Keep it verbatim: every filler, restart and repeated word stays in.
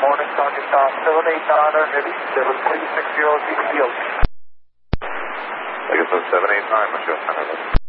morning, target star seven eight nine heavy, seven three six zero, yield. I guess that's seven eight nine, Michelle.